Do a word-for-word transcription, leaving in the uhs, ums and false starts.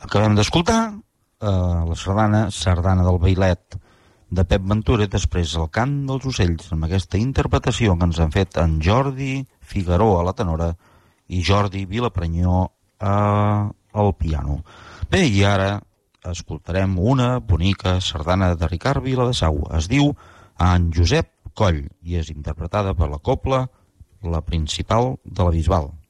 Acabem d'escoltar uh, la sardana, sardana del Bailet de Pep Ventura, i després el cant dels ocells, amb aquesta interpretació que ens han fet en Jordi Figaró a la tenora i Jordi Vilaprenyó uh, al piano. Bé, i ara escoltarem una bonica sardana de Ricard Viladesau. Es diu En Josep Coll i és interpretada per la cobla La Principal de la Bisbal.